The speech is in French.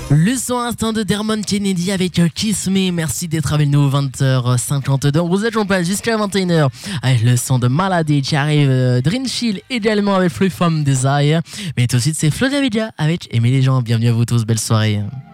Le son instant de Dermot Kennedy avec Kiss Me. Merci d'être avec nous, 20h52. Vous êtes pas jusqu'à 21h avec le son de Maladie qui arrive, Dream Chill également avec Free From Desire. Mais tout de suite, c'est Flo Davidia avec Aimer les gens. Bienvenue à vous tous, belle soirée.